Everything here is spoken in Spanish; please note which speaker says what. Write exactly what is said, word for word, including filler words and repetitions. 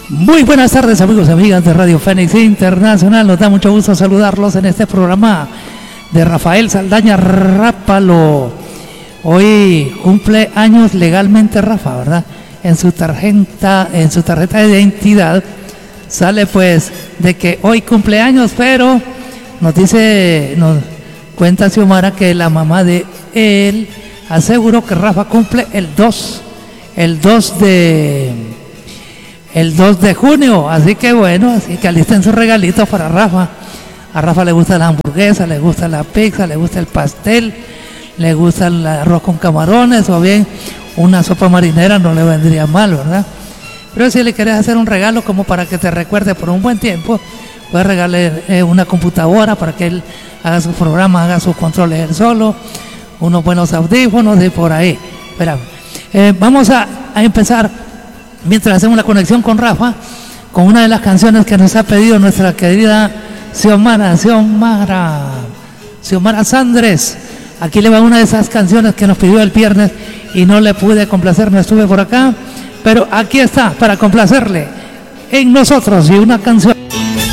Speaker 1: Muy buenas tardes, amigos y amigas de Radio Fénix Internacional. Nos da mucho gusto saludarlos en este programa de Rafael Saldaña Rápalo. Hoy cumple años legalmente Rafa, ¿verdad? En su tarjeta, en su tarjeta de identidad sale pues de que hoy cumple años, pero nos dice, nos cuenta Xiomara que la mamá de él aseguró que Rafa cumple el dos, el dos de el dos de junio, así que bueno, así que alisten sus regalitos para Rafa. A Rafa le gusta la hamburguesa, le gusta la pizza, le gusta el pastel, le gusta el arroz con camarones, o bien una sopa marinera no le vendría mal, ¿verdad? Pero si le quieres hacer un regalo como para que te recuerde por un buen tiempo, puedes regalarle eh, una computadora para que él haga su programa, haga sus controles él solo, unos buenos audífonos y por ahí. Espera, eh, vamos a, a empezar. Mientras hacemos la conexión con Rafa, con una de las canciones que nos ha pedido nuestra querida Xiomara, Xiomara, Xiomara Sandres. Aquí le va una de esas canciones que nos pidió el viernes y no le pude complacer, no estuve por acá, pero aquí está para complacerle en nosotros y una canción.